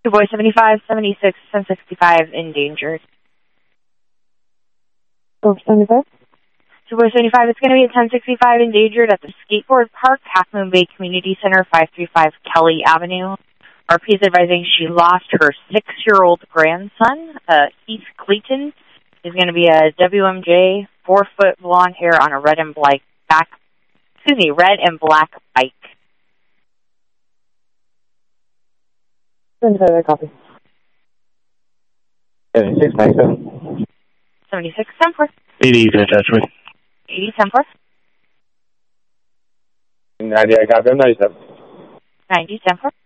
Two boys 75, 76, 1065 endangered. 75. Two boys 75, it's going to be at 1065 endangered at the Skateboard Park, Half Moon Bay Community Center, 535 Kelly Avenue. RP is advising she lost her 6-year-old grandson, Heath Clayton. He's going to be a WMJ, 4-foot blonde hair on a red and black bike. 75, I copy. 76, 97. 76, 10-4. 80, attach me. 80, 10-4. 90, I copy. I'm 97. 90, 10-4.